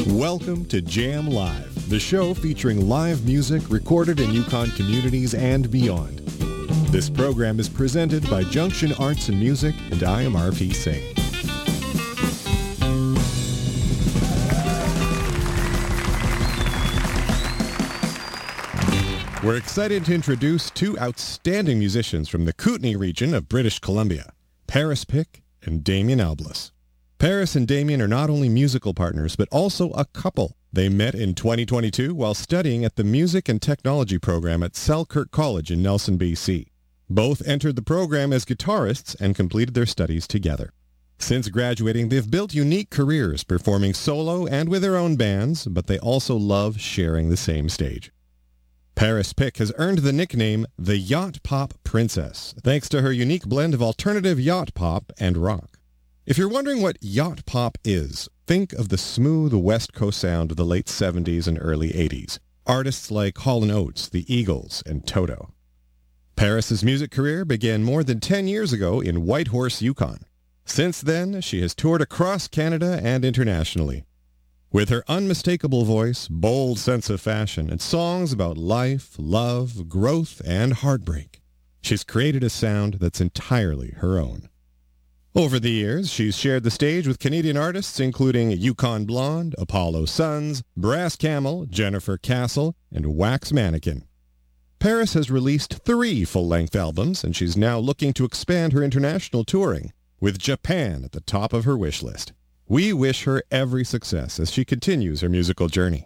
Welcome to Jam Live, the show featuring live music recorded in Yukon communities and beyond. This program is presented by Junction Arts and Music, and I am R.P. Singh. We're excited to introduce two outstanding musicians from the Kootenay region of British Columbia, Paris Pick and Damien Alblas. Paris and Damien are not only musical partners, but also a couple. They met in 2022 while studying at the Music and Technology program at Selkirk College in Nelson, BC. Both entered the program as guitarists and completed their studies together. Since graduating, they've built unique careers performing solo and with their own bands, but they also love sharing the same stage. Paris Pick has earned the nickname the Yacht Pop Princess, thanks to her unique blend of alternative yacht pop and rock. If you're wondering what yacht pop is, think of the smooth West Coast sound of the late 70s and early 80s. Artists like Hall & Oates, the Eagles, and Toto. Paris's music career began more than 10 years ago in Whitehorse, Yukon. Since then, she has toured across Canada and internationally. With her unmistakable voice, bold sense of fashion, and songs about life, love, growth, and heartbreak, she's created a sound that's entirely her own. Over the years, she's shared the stage with Canadian artists including Yukon Blonde, Apollo Suns, Brass Camel, Jennifer Castle, and Wax Mannequin. Paris has released 3 full-length albums, and she's now looking to expand her international touring, with Japan at the top of her wish list. We wish her every success as she continues her musical journey.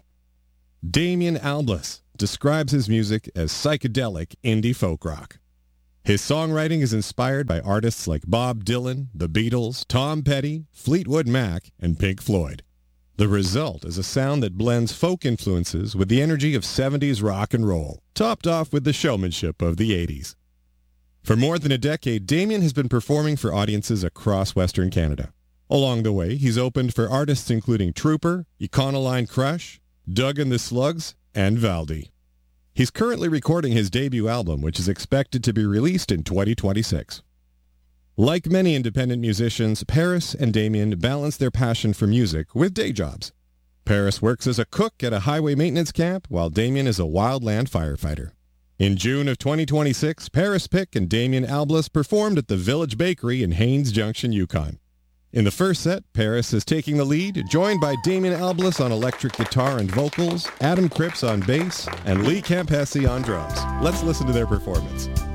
Damien Alblas describes his music as psychedelic indie folk rock. His songwriting is inspired by artists like Bob Dylan, The Beatles, Tom Petty, Fleetwood Mac, and Pink Floyd. The result is a sound that blends folk influences with the energy of 70s rock and roll, topped off with the showmanship of the 80s. For more than a decade, Damien has been performing for audiences across Western Canada. Along the way, he's opened for artists including Trooper, Econoline Crush, Doug and the Slugs, and Valdy. He's currently recording his debut album, which is expected to be released in 2026. Like many independent musicians, Paris and Damien balance their passion for music with day jobs. Paris works as a cook at a highway maintenance camp, while Damien is a wildland firefighter. In June of 2026, Paris Pick and Damien Alblas performed at the Village Bakery in Haines Junction, Yukon. In the first set, Paris is taking the lead, joined by Damien Alblas on electric guitar and vocals, Adam Cripps on bass, and Lee Campesi on drums. Let's listen to their performance.